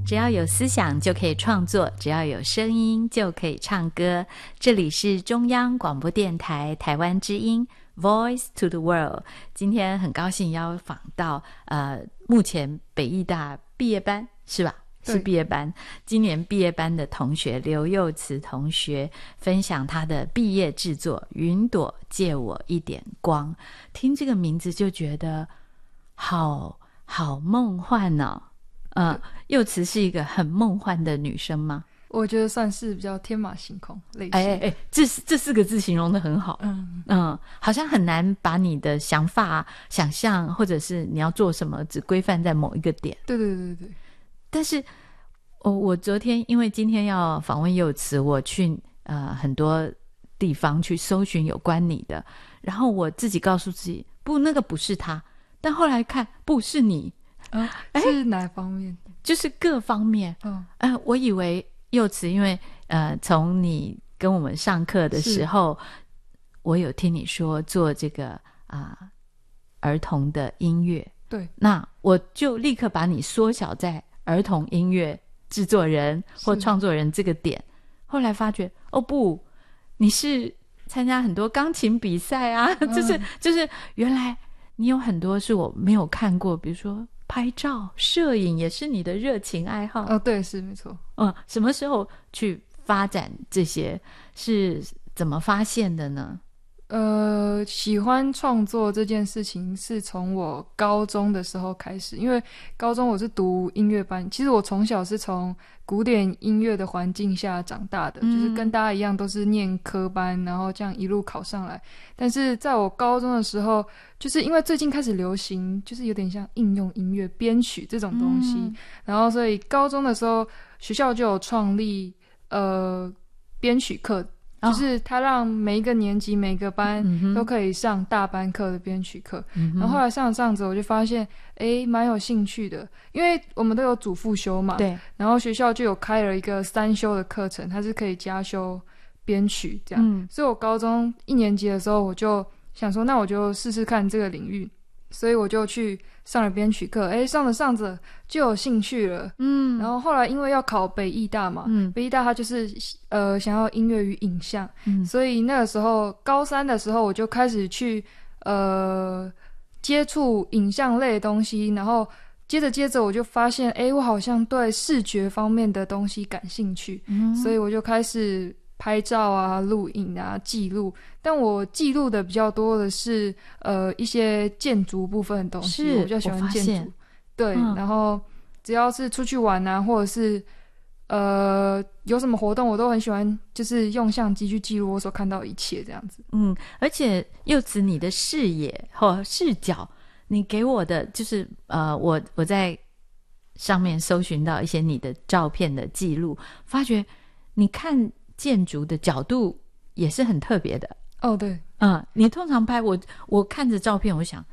只要有思想就可以创作，只要有声音就可以唱歌。这里是中央广播电台台湾之音 Voice to the World。 今天很高兴邀访到目前北艺大毕业班是吧？是毕业班，今年毕业班的同学刘幼慈同学分享他的毕业制作《云朵借我一点光》。听这个名字就觉得好梦幻哦。幼慈是一个很梦幻的女生吗？ 我觉得算是比较天马行空类型。 这四个字形容得很好。好像很难把你的想法、想象，或者是你要做什么，只规范在某一个点。 对。 但是我昨天因为今天要访问幼慈，我去很多地方去搜寻有关你的，然后我自己告诉自己，不，那个不是他。但后来看，不是你。 是哪方面？ 就是各方面。我以为幼慈，因为从你跟我们上课的时候，我有听你说做这个儿童的音乐。 对， 那我就立刻把你缩小在儿童音乐制作人或创作人这个点。后来发觉，不，你是参加很多钢琴比赛啊。就是原来你有很多是我没有看过，比如说拍照、摄影也是你的热情爱好。 对，是没错。 什么时候去发展这些？是怎么发现的呢？ 喜欢创作这件事情是从我高中的时候开始，因为高中我是读音乐班。其实我从小是从古典音乐的环境下长大的，就是跟大家一样都是念科班，然后这样一路考上来。但是在我高中的时候，就是因为最近开始流行，就是有点像应用音乐编曲这种东西，然后所以高中的时候学校就有创立编曲课。就是他让每一个年级每个班都可以上大班课的编曲课。然后后来上着我就发现蛮有兴趣的，因为我们都有主副修嘛。对。然后学校就有开了一个3修的课程，它是可以加修编曲这样。所以我高中1年级的时候我就想说，那我就试试看这个领域，所以我就去上了编曲课。上着就有兴趣了。然后后来因为要考北艺大嘛，北艺大它就是想要音乐与影像。所以那个时候高3的时候我就开始去接触影像类的东西，然后接着我就发现我好像对视觉方面的东西感兴趣。所以我就开始拍照啊、录影啊、记录。但我记录的比较多的是一些建筑部分的东西。我比较喜欢建筑。对。然后只要是出去玩啊，或者是有什么活动，我都很喜欢就是用相机去记录我所看到的一切这样子。 而且柚子你的视野或视角，你给我的就是我在上面搜寻到一些你的照片的记录，发觉你看建筑的角度也是很特别的。 对。 你通常拍我看着照片，我想